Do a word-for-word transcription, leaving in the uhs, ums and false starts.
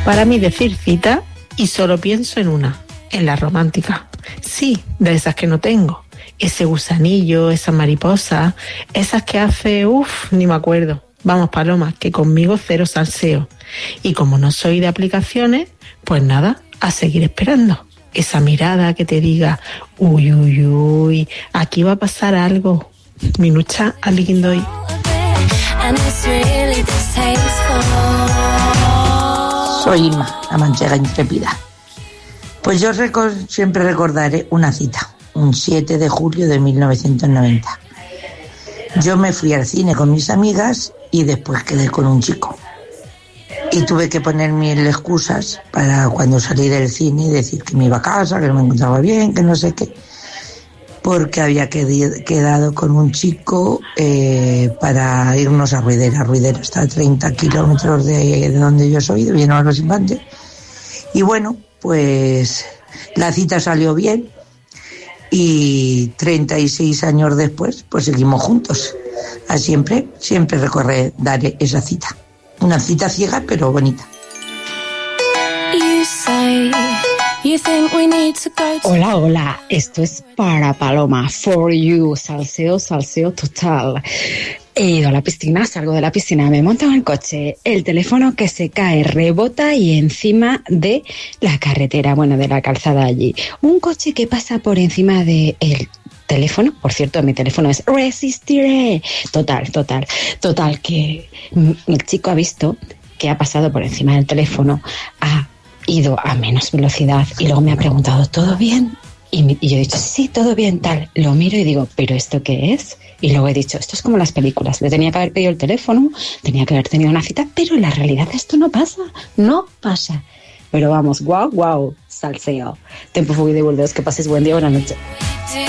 Para mí decir cita y solo pienso en una, en la romántica. Sí, de esas que no tengo. Ese gusanillo, esa mariposa, esas que hace, uff, ni me acuerdo. Vamos, Paloma, que conmigo cero salseo. Y como no soy de aplicaciones, pues nada, a seguir esperando. Esa mirada que te diga, uy, uy, uy, aquí va a pasar algo. Minucha aligindoy. Soy Irma, la manchega intrépida. Pues yo record- siempre recordaré una cita, un siete de julio de mil novecientos noventa. Yo me fui al cine con mis amigas y después quedé con un chico. Y tuve que poner mil excusas para cuando salí del cine y decir que me iba a casa, que no me encontraba bien, que no sé qué. Porque había quedado con un chico eh, para irnos a Ruidera. Ruidera está a treinta kilómetros de, de donde yo soy, de Villanueva de los Infantes. Y bueno, pues la cita salió bien y treinta y seis años después, pues seguimos juntos. A siempre, siempre recordaré esa cita. Una cita ciega, pero bonita. Hola, hola, esto es para Paloma, for you, salseo, salseo total. He ido a la piscina, salgo de la piscina, me monto en el coche, el teléfono que se cae, rebota y encima de la carretera, bueno, de la calzada allí. Un coche que pasa por encima de el teléfono, por cierto, mi teléfono es resistiré. Total, total, total, que el chico ha visto que ha pasado por encima del teléfono, ha ido a menos velocidad y luego me ha preguntado, ¿todo bien? Y, mi, y yo he dicho, sí, todo bien, tal. Lo miro y digo, ¿pero esto qué es? Y luego he dicho, esto es como las películas. Le tenía que haber pedido el teléfono, tenía que haber tenido una cita, pero en la realidad esto no pasa, no pasa. Pero vamos, guau, guau, salseo. Tempo fugi de volveos, que pases buen día, buena noche.